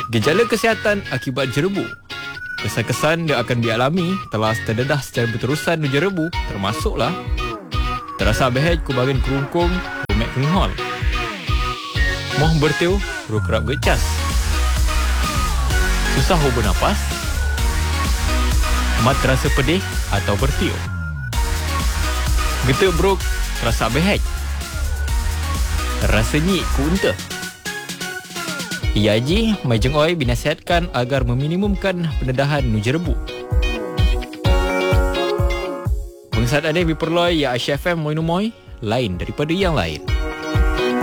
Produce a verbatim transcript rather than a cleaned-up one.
Gejala kesihatan akibat jerebu. Kesan-kesan yang akan dialami telah terdedah secara berterusan di jerebu, termasuklah terasa behej kubagian kerungkung, rumek kenghol, moh bertiu, ru kerap gecas, susah hubung nafas, mat terasa pedih atau bertiu, getuk beruk, terasa behej, rasa nyik ku unta. Ia ji, Majeng Oi binasihatkan agar meminimumkan pendedahan nujerebu. Pengesat ada diperloi ya Aisyah F M Moinumoi, lain daripada yang lain.